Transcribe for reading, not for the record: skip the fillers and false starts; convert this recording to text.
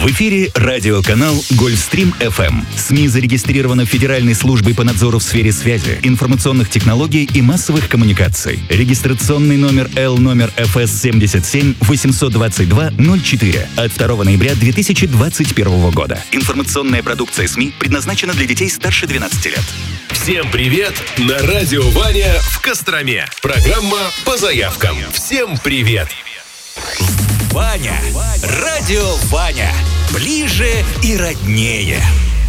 В эфире радиоканал «Гольфстрим ФМ». СМИ зарегистрировано Федеральной службой по надзору в сфере связи, информационных технологий и массовых коммуникаций. Регистрационный номер L ФС 77 822 04 от 2 ноября 2021 года. Информационная продукция СМИ предназначена для детей старше 12 лет. Всем привет! На радио Ваня в Костроме. Программа по заявкам. Всем привет! Ваня. Радио Ваня. Ближе и роднее.